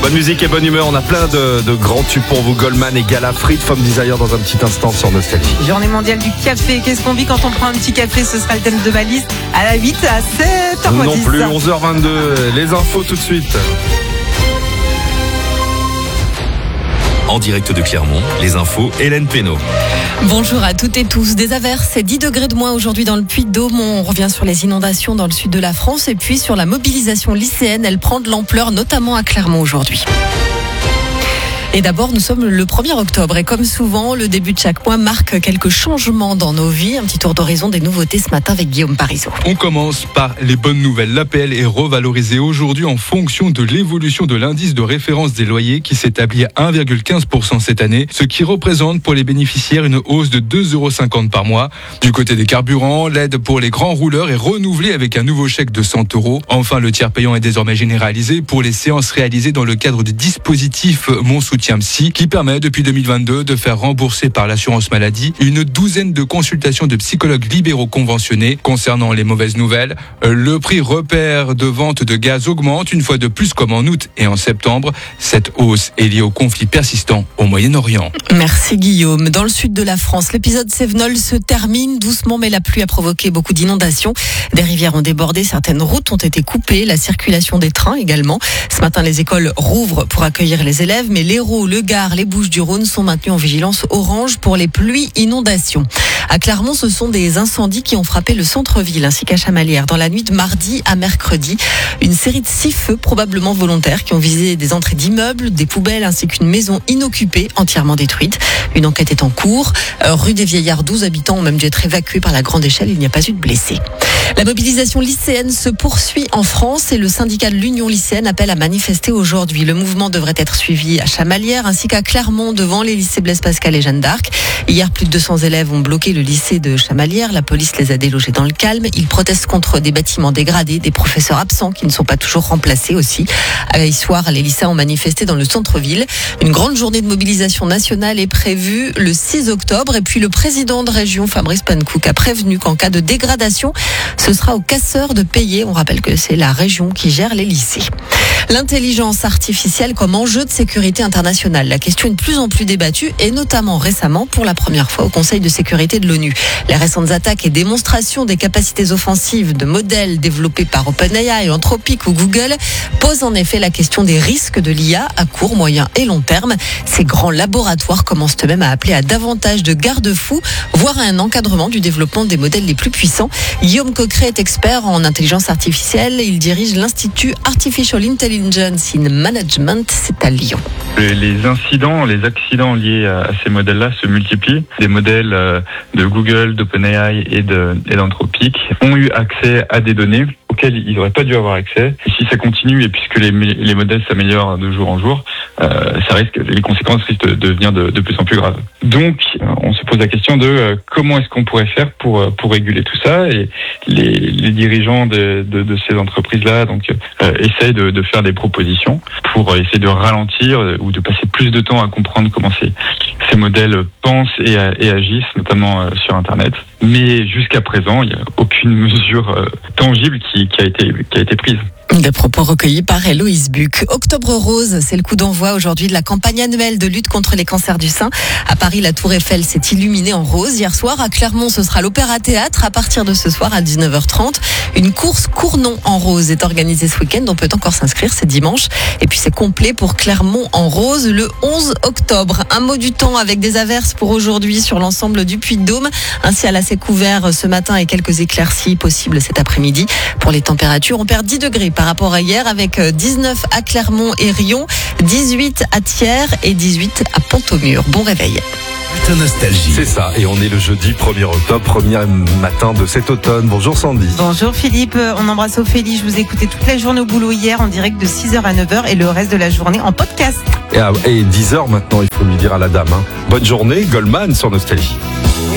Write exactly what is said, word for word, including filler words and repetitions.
Bonne musique et bonne humeur. On a plein de, de grands tubes pour vous. Goldman et Gala, Frites, From Desire dans un petit instant sur Nostalgie. Journée mondiale du café. Qu'est-ce qu'on vit quand on prend un petit café? Ce sera le thème de ma liste à la huit à sept heures dix. Non plus, onze heures vingt-deux. Les infos tout de suite. En direct de Clermont, les infos, Hélène Pénaud. Bonjour à toutes et tous. Des averses et dix degrés de moins aujourd'hui dans le Puy-de-Dôme. On revient sur les inondations dans le sud de la France et puis sur la mobilisation lycéenne. Elle prend de l'ampleur, notamment à Clermont aujourd'hui. Et d'abord, nous sommes le premier octobre et comme souvent, le début de chaque mois marque quelques changements dans nos vies. Un petit tour d'horizon des nouveautés ce matin avec Guillaume Parisot. On commence par les bonnes nouvelles. L'A P L est revalorisée aujourd'hui en fonction de l'évolution de l'indice de référence des loyers qui s'établit à un virgule quinze pour cent cette année, ce qui représente pour les bénéficiaires une hausse de deux euros cinquante par mois. Du côté des carburants, l'aide pour les grands rouleurs est renouvelée avec un nouveau chèque de cent euros. Enfin, le tiers payant est désormais généralisé pour les séances réalisées dans le cadre du dispositif Mon Soutien Psy, qui permet depuis deux mille vingt-deux de faire rembourser par l'assurance maladie une douzaine de consultations de psychologues libéraux conventionnés. Concernant les mauvaises nouvelles, le prix repère de vente de gaz augmente une fois de plus comme en août et en septembre. Cette hausse est liée au conflit persistant au Moyen-Orient. Merci Guillaume. Dans le sud de la France, l'épisode Cévenol se termine doucement, mais la pluie a provoqué beaucoup d'inondations. Des rivières ont débordé, certaines routes ont été coupées, la circulation des trains également. Ce matin, les écoles rouvrent pour accueillir les élèves, mais l'Hérault, le Gard, les Bouches-du-Rhône sont maintenus en vigilance orange pour les pluies inondations. À Clermont, ce sont des incendies qui ont frappé le centre-ville ainsi qu'à Chamalières dans la nuit de mardi à mercredi. Une série de six feux probablement volontaires qui ont visé des entrées d'immeubles, des poubelles ainsi qu'une maison inoccupée entièrement détruite. Une enquête est en cours. Euh, rue des Vieillards, douze habitants ont même dû être évacués par la grande échelle. Il n'y a pas eu de blessés. La mobilisation lycéenne se poursuit en France et le syndicat de l'Union lycéenne appelle à manifester aujourd'hui. Le mouvement devrait être suivi à Chamalières ainsi qu'à Clermont devant les lycées Blaise Pascal et Jeanne d'Arc. Hier, plus de deux cents élèves ont bloqué le lycée de Chamalières. La police les a délogés dans le calme. Ils protestent contre des bâtiments dégradés, des professeurs absents qui ne sont pas toujours remplacés aussi. Hier soir, les lycéens ont manifesté dans le centre-ville. Une grande journée de mobilisation nationale est prévue le six octobre. Et puis le président de région, Fabrice Pankouk, a prévenu qu'en cas de dégradation, ce sera aux casseurs de payer. On rappelle que c'est la région qui gère les lycées. L'intelligence artificielle comme enjeu de sécurité internationale. La question est de plus en plus débattue et notamment récemment pour la première fois au Conseil de sécurité de l'ONU. Les récentes attaques et démonstrations des capacités offensives de modèles développés par OpenAI, Anthropic ou Google posent en effet la question des risques de l'I A à court, moyen et long terme. Ces grands laboratoires commencent eux-mêmes à appeler à davantage de garde-fous, voire à un encadrement du développement des modèles les plus puissants. Guillaume Coqueret est expert en intelligence artificielle. Il dirige l'Institut Artificial Intelligence in Management, c'est à Lyon. Les incidents, les accidents liés à ces modèles-là se multiplient. Des modèles de Google, d'OpenAI et de, et d'Anthropic ont eu accès à des données auxquelles ils n'auraient pas dû avoir accès. Et si ça continue et puisque les, les modèles s'améliorent de jour en jour, euh, ça risque, les conséquences risquent de devenir de, de plus en plus graves. Donc, on se pose la question de euh, comment est-ce qu'on pourrait faire pour pour réguler tout ça. Et les, les dirigeants de, de, de ces entreprises-là, donc, euh, essayent de, de faire des propositions pour essayer de ralentir euh, ou de passer plus de temps à comprendre comment ces ces modèles pensent et, et agissent, notamment euh, sur Internet. Mais jusqu'à présent, il n'y a aucune mesure euh, tangible qui, qui a été qui a été prise. Des propos recueillis par Héloïse Buc. Octobre rose, c'est le coup d'envoi aujourd'hui de la campagne annuelle de lutte contre les cancers du sein. À Paris, la Tour Eiffel s'est illuminée en rose hier soir. À Clermont, ce sera l'Opéra-Théâtre à partir de ce soir à dix-neuf heures trente. Une course Cournon en rose est organisée ce week-end. On peut encore s'inscrire, c'est dimanche. Et puis c'est complet pour Clermont en rose le onze octobre. Un mot du temps avec des averses pour aujourd'hui sur l'ensemble du Puy-de-Dôme. Un ciel assez couvert ce matin et quelques éclaircies possibles cet après-midi. Pour les températures, on perd dix degrés par rapport à hier avec dix-neuf à Clermont et Rion, dix-huit à Thiers et dix-huit à Pont-au-Mur. Bon réveil. Nostalgie. C'est ça, et on est le jeudi premier octobre, premier matin de cet automne. Bonjour Sandy. Bonjour Philippe, on embrasse Ophélie. Je vous ai écouté toute la journée au boulot hier en direct de six heures à neuf heures et le reste de la journée en podcast. Et, à, et dix heures maintenant, il faut lui dire à la dame. Hein. Bonne journée, Goldman sur Nostalgie.